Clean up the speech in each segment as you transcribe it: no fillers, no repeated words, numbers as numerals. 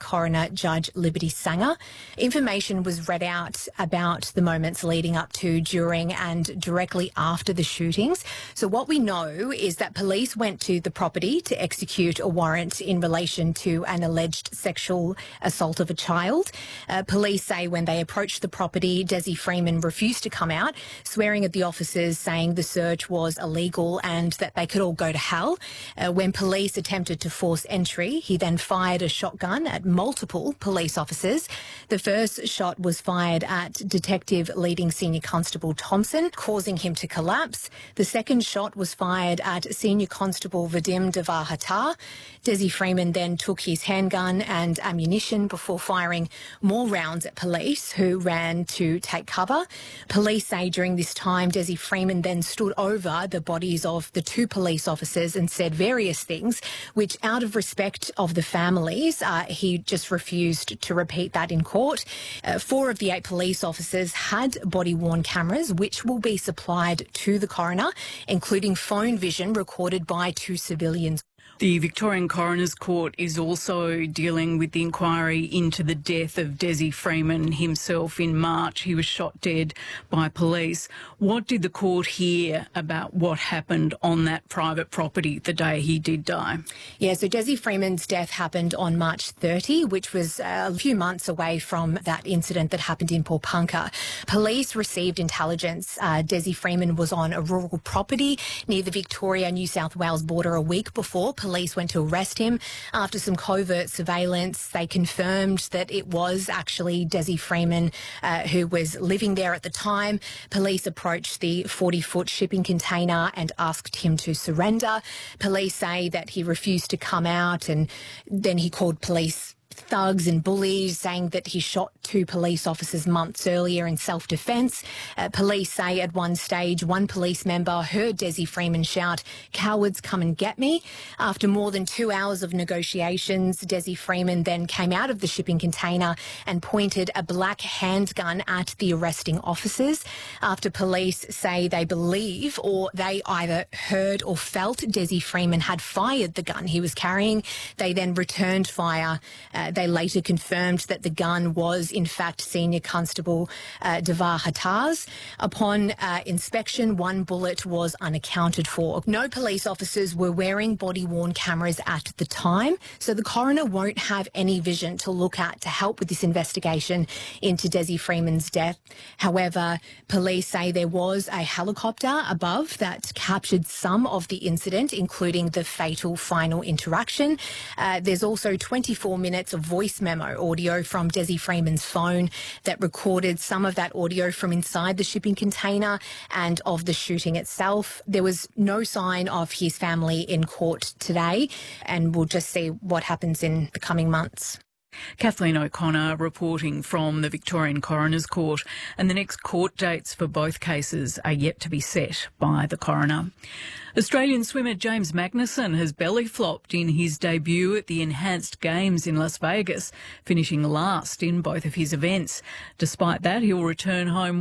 Coroner Judge Liberty Sanger. Information was read out about the moments leading up to, during and directly after the shootings. So what we know is that police went to the property to execute a warrant in relation to an alleged sexual assault of a child. Police say when they approached the property, Desi Freeman refused to come out, swearing at the officers, saying the search was illegal and that they could all go to hell. When police attempted to force entry, he then fired a shotgun at multiple police officers. The first shot was fired at Detective Leading Senior Constable Thompson, causing him to collapse. The second shot was fired at Senior Constable Vadim Devar Hatar. Desi Freeman then took his handgun and ammunition before firing more rounds at police, who ran to take cover. Police say during this time, Desi Freeman then stood over the bodies of the two police officers and said various things, which out of respect of the families, he just refused to repeat that in court. 4 of the 8 police officers had body-worn cameras, which will be supplied to the coroner, including phone vision recorded by 2 civilians. The Victorian Coroner's Court is also dealing with the inquiry into the death of Desi Freeman himself in March. He was shot dead by police. What did the court hear about what happened on that private property the day he did die? Yeah, so Desi Freeman's death happened on March 30, which was a few months away from that incident that happened in Paulpunka. Police received intelligence Desi Freeman was on a rural property near the Victoria-New South Wales border a week before police went to arrest him. After some covert surveillance, they confirmed that it was actually Desi Freeman who was living there at the time. Police approached the 40-foot shipping container and asked him to surrender. Police say that he refused to come out, and then he called police thugs and bullies, saying that he shot 2 police officers months earlier in self-defence. Police say at one stage, one police member heard Desi Freeman shout, "Cowards, come and get me." After more than 2 hours of negotiations, Desi Freeman then came out of the shipping container and pointed a black handgun at the arresting officers. After police say they believe, or they either heard or felt, Desi Freeman had fired the gun he was carrying, they then returned fire. They later confirmed that the gun was, in fact, Senior Constable Devar Hatar's. Upon inspection, one bullet was unaccounted for. No police officers were wearing body-worn cameras at the time, so the coroner won't have any vision to look at to help with this investigation into Desi Freeman's death. However, police say there was a helicopter above that captured some of the incident, including the fatal final interaction. There's also 24 minutes of voice memo audio from Desi Freeman's phone that recorded some of that audio from inside the shipping container and of the shooting itself. There was no sign of his family in court today, and we'll just see what happens in the coming months. Kathleen O'Connor reporting from the Victorian Coroner's Court, and the next court dates for both cases are yet to be set by the coroner. Australian swimmer James Magnussen has belly flopped in his debut at the Enhanced Games in Las Vegas, finishing last in both of his events. Despite that, he'll return home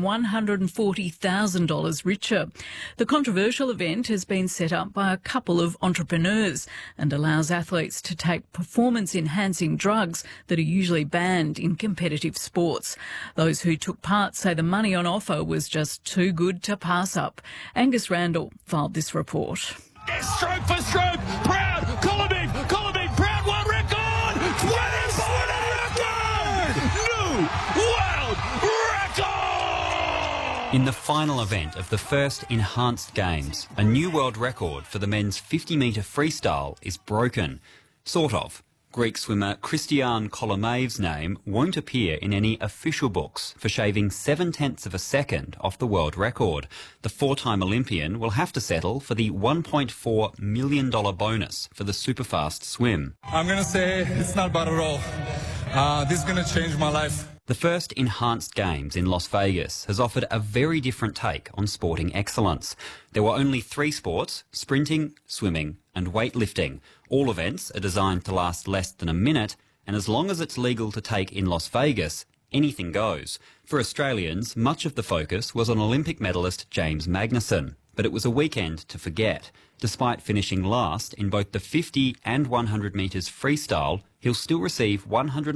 $140,000 richer. The controversial event has been set up by a couple of entrepreneurs and allows athletes to take performance-enhancing drugs that are usually banned in competitive sports. Those who took part say the money on offer was just too good to pass up. Angus Randall filed this report. Stroke for stroke, Proud, Colombic, Proud world record, 20-point record, new world record! In the final event of the first Enhanced Games, a new world record for the men's 50-metre freestyle is broken. Sort of. Greek swimmer Christian Kolomaev's name won't appear in any official books for shaving 0.7 of a second off the world record. The 4-time Olympian will have to settle for the $1.4 million bonus for the superfast swim. I'm going to say it's not bad at all. This is going to change my life. The first Enhanced Games in Las Vegas has offered a very different take on sporting excellence. There were only 3 sports: sprinting, swimming and weightlifting. All events are designed to last less than a minute, and as long as it's legal to take in Las Vegas, anything goes. For Australians, much of the focus was on Olympic medalist James Magnussen, but it was a weekend to forget. Despite finishing last in both the 50 and 100 metres freestyle, he'll still receive $140,000